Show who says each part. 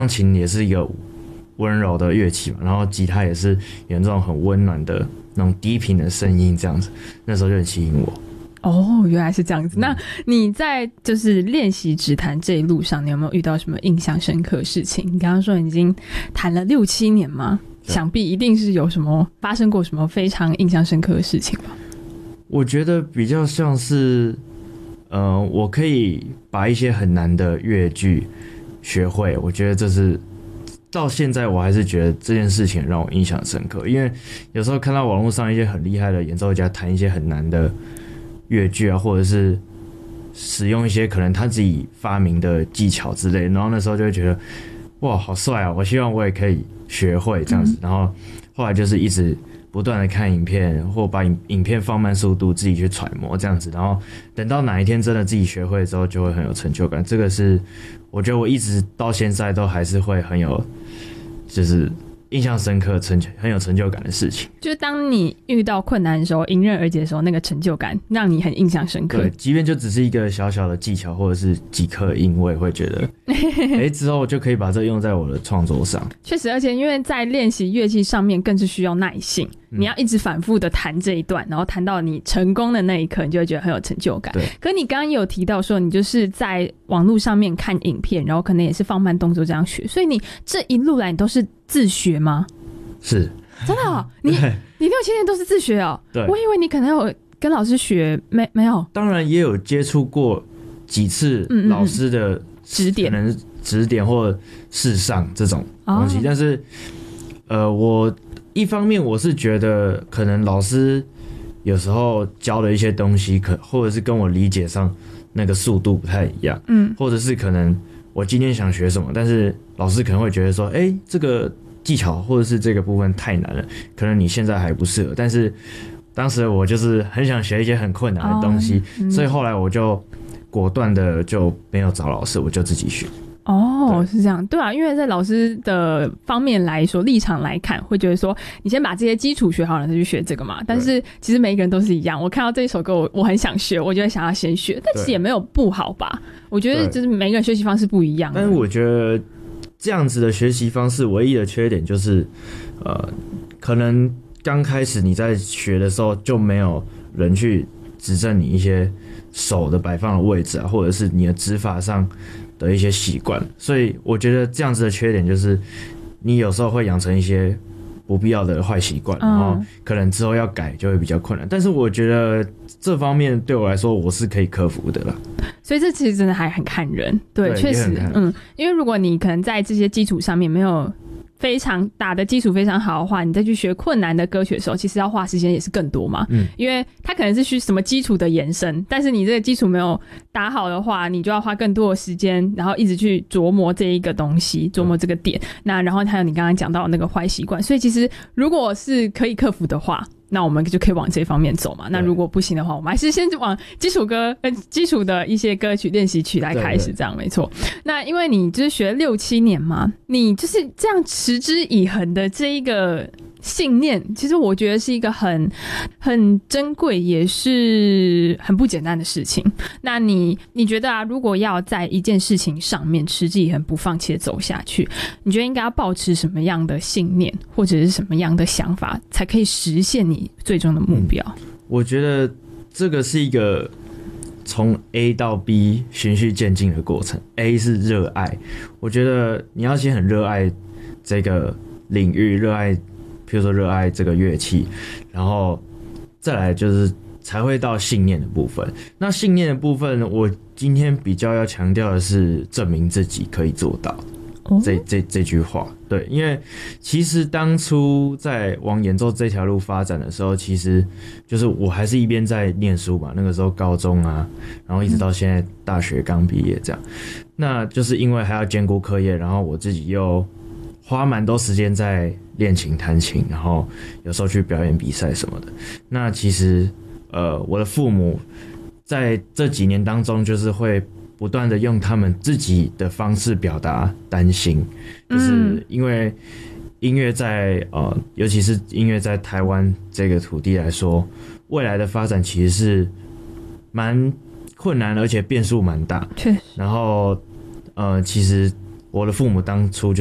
Speaker 1: 钢琴也是一个温柔的乐器嘛，然后吉他也是有这种很温暖的那种低频的声音，这样子，那时候就很吸引我。
Speaker 2: 哦，原来是这样子。那你在就是练习指弹这一路上，你有没有遇到什么印象深刻的事情？你刚刚说你已经弹了6-7年嘛，想必一定是有什么发生过什么非常印象深刻的事情吧？
Speaker 1: 我觉得比较像是，我可以把一些很难的乐句学会，我觉得这是到现在我还是觉得这件事情让我印象深刻，因为有时候看到网络上一些很厉害的演奏家弹一些很难的乐句啊，或者是使用一些可能他自己发明的技巧之类，然后那时候就会觉得哇好帅啊，我希望我也可以学会这样子，然后后来就是一直不断的看影片，或把影片放慢速度自己去揣摩这样子，然后等到哪一天真的自己学会之后就会很有成就感，这个是我觉得我一直到现在都还是会很有就是印象深刻很有成就感的事情。
Speaker 2: 就是当你遇到困难的时候，迎刃而解的时候，那个成就感让你很印象深刻。
Speaker 1: 对，即便就只是一个小小的技巧或者是几颗音，我也会觉得之后我就可以把这用在我的创作上。
Speaker 2: 确实，而且因为在练习乐器上面更是需要耐性，你要一直反复的弹这一段，然后弹到你成功的那一刻，你就会觉得很有成就感。
Speaker 1: 对。
Speaker 2: 可你刚刚也有提到说，你就是在网络上面看影片，然后可能也是放慢动作这样学，所以你这一路来你都是自学吗？
Speaker 1: 是。
Speaker 2: 真的哦？你6-7年都是自学哦？
Speaker 1: 对。
Speaker 2: 我以为你可能有跟老师学，没有？
Speaker 1: 当然也有接触过几次老师的
Speaker 2: 指点，
Speaker 1: 可能指点或试上这种东西，但是我一方面我是觉得可能老师有时候教的一些东西或者是跟我理解上那个速度不太一样，或者是可能我今天想学什么，但是老师可能会觉得说这个技巧或者是这个部分太难了，可能你现在还不适合，但是当时我就是很想学一些很困难的东西，所以后来我就果断的就没有找老师，我就自己学。
Speaker 2: 哦，是这样，对啊，因为在老师的方面来说，立场来看，会觉得说你先把这些基础学好了再去学这个嘛。但是其实每一个人都是一样，我看到这一首歌我很想学，我就会想要先学，但其实也没有不好吧。我觉得就是每个人学习方式不一样。
Speaker 1: 但是我觉得这样子的学习方式唯一的缺点就是，可能刚开始你在学的时候就没有人去指正你一些手的摆放的位置啊，或者是你的指法上的一些习惯，所以我觉得这样子的缺点就是你有时候会养成一些不必要的坏习惯，然后可能之后要改就会比较困难，但是我觉得这方面对我来说我是可以克服的啦。
Speaker 2: 所以这其实真的还很看人，对，确实，因为如果你可能在这些基础上面没有非常打的基础非常好的话，你再去学困难的歌曲的时候，其实要花时间也是更多嘛。因为它可能是需什么基础的延伸，但是你这个基础没有打好的话，你就要花更多的时间，然后一直去琢磨这一个东西，琢磨这个点。那然后还有你刚刚讲到的那个坏习惯，所以其实如果是可以克服的话，那我们就可以往这方面走嘛。那如果不行的话，我们还是先往基础的一些歌曲练习曲来开始，这样没错。那因为你就是学6-7年嘛，你就是这样持之以恒的这一个信念，其实我觉得是一个很珍贵也是很不简单的事情。那你觉得啊，如果要在一件事情上面持之以恒不放弃的走下去，你觉得应该要抱持什么样的信念或者是什么样的想法才可以实现你最终的目标？
Speaker 1: 我觉得这个是一个从 A 到 B 循序渐进的过程。 A 是热爱，我觉得你要先很热爱这个领域，譬如说热爱这个乐器，然后再来就是才会到信念的部分。那信念的部分，我今天比较要强调的是证明自己可以做到这句话。对，因为其实当初在往演奏这条路发展的时候，其实就是我还是一边在念书嘛，那个时候高中啊，然后一直到现在大学刚毕业这样。那就是因为还要兼顾课业，然后我自己又花蛮多时间在练琴弹琴，然后有时候去表演比赛什么的。那其实我的父母在这几年当中就是会不断的用他们自己的方式表达担心，就是因为音乐在尤其是音乐在台湾这个土地来说，未来的发展其实是蛮困难，而且变数蛮大。
Speaker 2: 确实。
Speaker 1: 然后其实我的父母当初就